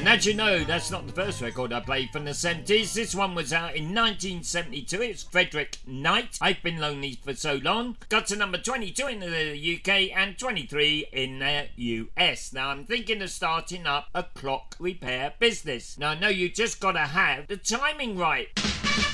And as you know, that's not the first record I played from the 70s. This one was out in 1972. It's Frederick Knight, I've Been Lonely for So Long. Got to number 22 in the UK and 23 in the US. Now, I'm thinking of starting up a clock repair business. Now, I know you just got to have the timing right.